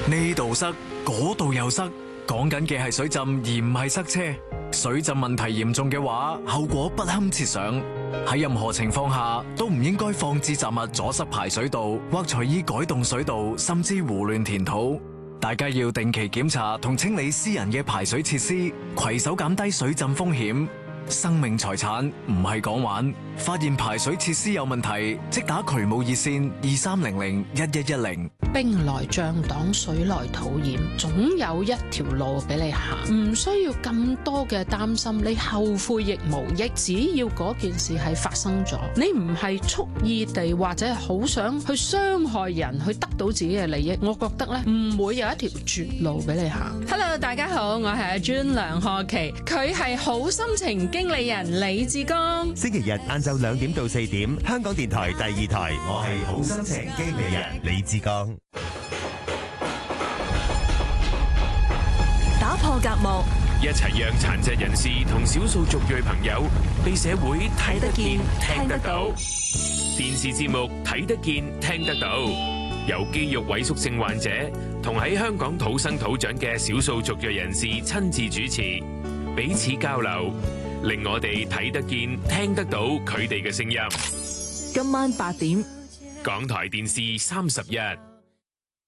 呢度塞，嗰度又塞，講緊嘅係水浸而唔係塞車。水浸問題嚴重嘅話，後果不堪設想。喺任何情況下都唔應該放置雜物阻塞排水道，或隨意改動水道，甚至胡亂填土。大家要定期檢查同清理私人嘅排水設施，攜手減低水浸風險。生命財產唔係講玩，發現排水設施有問題，即打渠務熱線23001110。 兵來將擋，水來土掩，總有一條路俾你行，唔需要咁多嘅擔心，你後悔亦無益。只要嗰件事係發生咗，你唔係蓄意地或者係好想去傷害人，去得到自己嘅利益，我覺得咧唔會有一條絕路俾你行。Hello， 大家好，我係阿 Jun 梁學琪，佢係好心情經理人李志剛。 星期日晏晝2點到4點，香港電台第2台，我係好心情經理人李志剛。 打破隔膜， 一齊讓殘疾人士同少數族裔朋友被社會睇得見、聽得到。電視節目睇得見、聽得到，由肌肉萎縮症患者同喺香港土生土長嘅少數族裔人士親自主持，彼此交流，令我哋睇得見、聽得到佢哋嘅聲音。 今晚8點， 港台電視31。